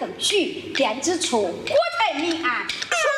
程序，便知出国泰民安。说